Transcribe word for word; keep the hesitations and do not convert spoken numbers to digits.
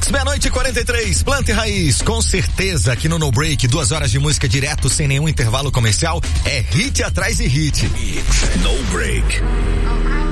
Mix, meia-noite e quarenta e três, Planta e Raiz, com certeza aqui no No Break, duas horas de música direto, sem nenhum intervalo comercial, é hit atrás de hit. No Break.